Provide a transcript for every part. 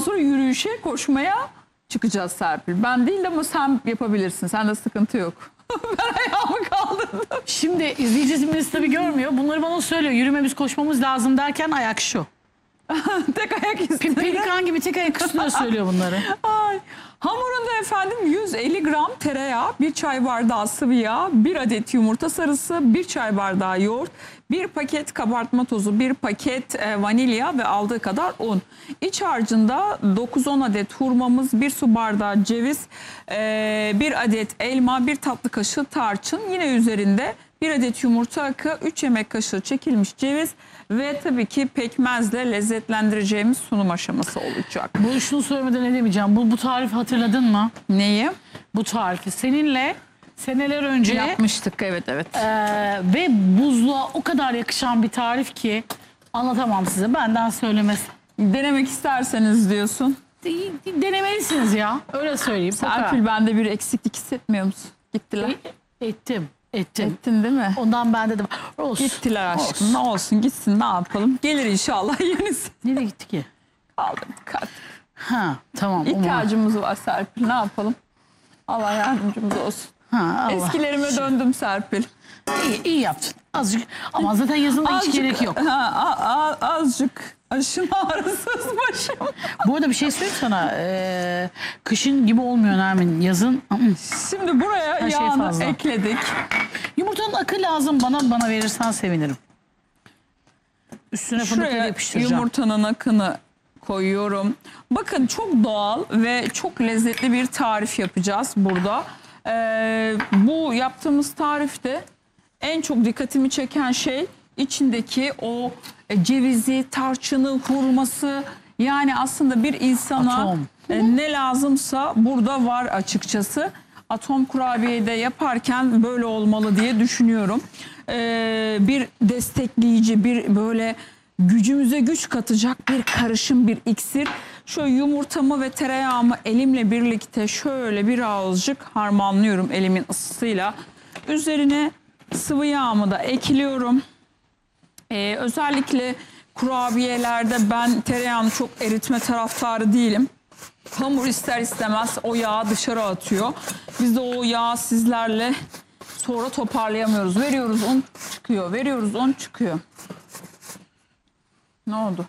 sonra yürüyüşe, koşmaya çıkacağız Serpil. Ben değil ama sen yapabilirsin. Sende sıkıntı yok. Ben ayağımı kaldırdım. Şimdi izleyicimiz tabii görmüyor. Bunları bana söylüyor. Yürümemiz, koşmamız lazım derken ayak şu. Tek ayak üstünde. Pelikan gibi tek ayak üstünde söylüyor bunları. Ay. Hamurunda efendim 150 gram tereyağı, 1 çay bardağı sıvı yağ, 1 adet yumurta sarısı, 1 çay bardağı yoğurt, 1 paket kabartma tozu, 1 paket vanilya ve aldığı kadar un. İç harcında 9-10 adet hurmamız, 1 su bardağı ceviz, 1 adet elma, 1 tatlı kaşığı tarçın. Yine üzerinde 1 adet yumurta akı, 3 yemek kaşığı çekilmiş ceviz ve tabii ki pekmezle lezzetlendireceğimiz sunum aşaması olacak. Bu şunu söylemeden edemeyeceğim. Bu tarifi hatırladın mı? Neyi? Bu tarifi seninle seneler önce Yapmıştık, evet. ve buzluğa o kadar yakışan bir tarif ki anlatamam size. Benden söylemesi. Denemek isterseniz diyorsun. Denemelisiniz ya. Öyle söyleyeyim. Serpil, bende bir eksiklik hissetmiyor musun? Gittiler. Ettim. Ettin değil mi? Ondan ben dedim. Olsun. Gittiler aşkım. Olsun. Ne olsun, gitsin, ne yapalım? Gelir inşallah yenisi. Nereye gitti ki? Kaldırdık artık. Ha tamam. İhtiyacımız var Serpil, ne yapalım? Allah yardımcımız olsun. Allah. Eskilerime döndüm Serpil. İyi yaptın. Azıcık. Ama zaten yazında hiç gerek yok. Azıcık aşın ağrısız başım. Bu arada bir şey söyleyeyim sana. Kışın gibi olmuyor Nermin. Yazın. Şimdi buraya Her şey yağını fazla. ekledik. Yumurtanın akı lazım. Bana verirsen sevinirim. Üstüne fındıkları Şuraya yapıştıracağım. yumurtanın akını koyuyorum. Bakın, çok doğal ve çok lezzetli bir tarif yapacağız burada. Bu yaptığımız tarifte en çok dikkatimi çeken şey içindeki o cevizi, tarçını, hurması. Yani aslında bir insana Atom. ne lazımsa burada var açıkçası. Atom kurabiyeyi de yaparken böyle olmalı diye düşünüyorum. Bir destekleyici, bir böyle gücümüze güç katacak bir karışım, bir iksir. Şöyle yumurtamı ve tereyağımı elimle birlikte şöyle birazcık harmanlıyorum elimin ısısıyla. Üzerine sıvı yağımı da ekliyorum. Özellikle kurabiyelerde ben tereyağını çok eritme taraftarı değilim. Hamur ister istemez o yağı dışarı atıyor. Biz de o yağı sizlerle sonra toparlayamıyoruz. Veriyoruz, un çıkıyor. Veriyoruz, un çıkıyor. Ne oldu?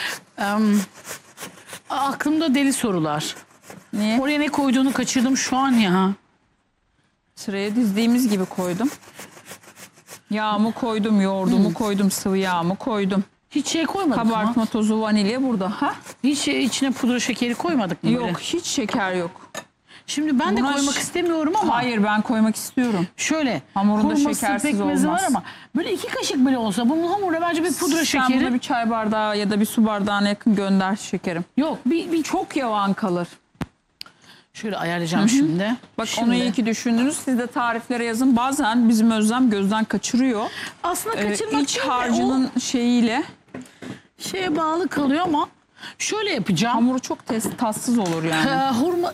Aklımda deli sorular. Niye? Oraya ne koyduğunu kaçırdım şu an ya. Sıraya dizdiğimiz gibi koydum. Yağımı koydum, yoğurdumu koydum, sıvı yağımı koydum. Hiç şey koymadık mı? Kabartma tozu, vanilya burada. Ha? Hiç içine pudra şekeri koymadık mı böyle? Yok, hiç şeker yok. Şimdi ben de Buna koymak istemiyorum ama. Hayır, ben koymak istiyorum. Şöyle. Hamurunda hurması, şekersiz pekmezi olmaz. var ama böyle 2 kaşık bile olsa bunun hamuruna bence bir pudra Sen şekeri. buna bir çay bardağı ya da bir su bardağına yakın gönder şekerim. Yok bir Çok yavan kalır. şöyle ayarlayacağım şimdi. Bak, Şimdi. onu iyi ki düşündünüz. Siz de tariflere yazın. Bazen bizim Özlem gözden kaçırıyor. Aslında kaçırmak İç değil de harcının şeyiyle o şeye bağlı kalıyor ama şöyle yapacağım. hamuru çok tatsız olur yani. Hurma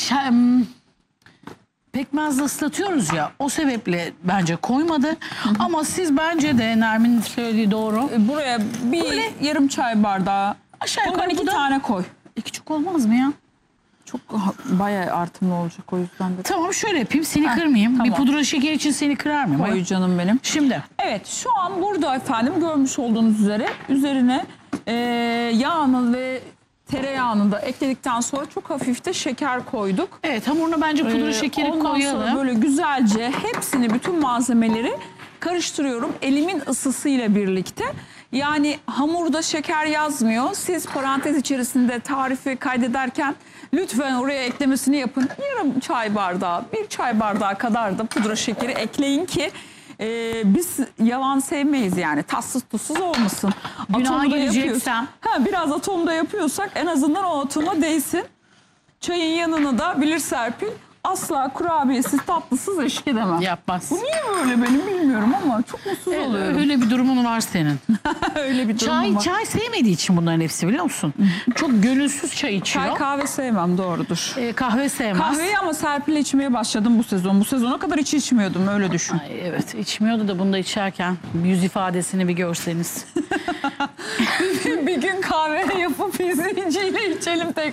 pekmezle ıslatıyoruz ya, o sebeple bence koymadı. Ama siz bence de Nermin'in söylediği doğru. Buraya bir yarım çay bardağı. Aşağı Bundan yukarı 2 bu da tane koy. küçük olmaz mı ya? Çok bayağı artımlı olacak, o yüzden de. Tamam, şöyle yapayım, seni kırmayayım. tamam. Bir pudra şeker için seni kırar mıyım? Koy canım benim. Şimdi Evet, şu an burada efendim görmüş olduğunuz üzere üzerine yağını ve tereyağını da ekledikten sonra çok hafif de şeker koyduk. evet, hamuruna bence pudra şekeri Ondan koyalım. sonra böyle güzelce hepsini, bütün malzemeleri karıştırıyorum elimin ısısıyla birlikte. Yani hamurda şeker yazmıyor. Siz parantez içerisinde tarifi kaydederken lütfen oraya eklemesini yapın. Yarım çay bardağı, 1 çay bardağı kadar da pudra şekeri ekleyin ki biz yavan sevmeyiz yani. Tatsız tuzsuz olmasın. Günaha Atomu da gireceksem. biraz atomda yapıyorsak en azından o atoma değsin. Çayın yanına da bilir Serpil, asla kurabiyesiz, tatlısız eşlik edemem. Yapmaz. Bu niye böyle benim bilmiyorum ama çok mutsuz oluyorum. Öyle bir durumun var senin. Öyle bir durum var. Çay sevmediği için bunların hepsi, biliyor musun? Çok gönülsüz çay içiyor. Çay, kahve sevmem, doğrudur. Kahve sevmez. Kahveyi ama Serpil'le içmeye başladım bu sezon. Bu sezona kadar hiç içmiyordum, öyle düşün. Ay, evet, içmiyordu da bunda içerken yüz ifadesini bir görseniz. Bir gün kahve yapıp izleyiciyle içelim tek.